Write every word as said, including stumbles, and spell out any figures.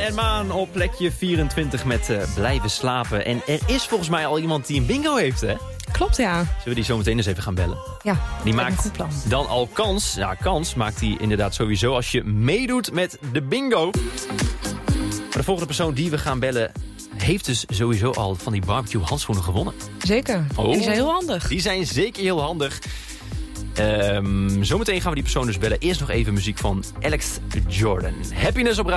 en Maan op plekje vierentwintig met uh, Blijven slapen. En er is volgens mij al iemand die een bingo heeft, hè? Klopt, ja. Zullen we die zo meteen eens even gaan bellen? Ja, die dat maakt is een goed plan. dan al kans. Ja, kans maakt hij inderdaad sowieso als je meedoet met de bingo. Maar de volgende persoon die we gaan bellen heeft dus sowieso al van die barbecue handschoenen gewonnen. Zeker. Oh. En die zijn heel handig. Die zijn zeker heel handig. Um, zometeen gaan we die persoon dus bellen. Eerst nog even muziek van Alex Jordan. Happiness op radio.